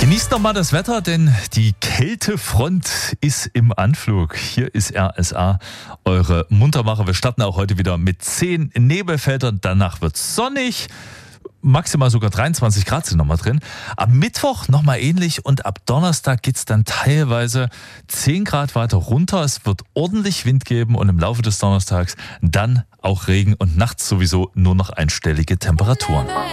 Genießt nochmal das Wetter, denn die Kältefront ist im Anflug. Hier ist RSA, eure Muntermacher. Wir starten auch heute wieder mit 10 Nebelfeldern. Danach wird es sonnig. Maximal sogar 23 Grad sind nochmal drin. Am Mittwoch nochmal ähnlich und ab Donnerstag geht es dann teilweise 10 Grad weiter runter. Es wird ordentlich Wind geben und im Laufe des Donnerstags dann auch Regen und nachts sowieso nur noch einstellige Temperaturen.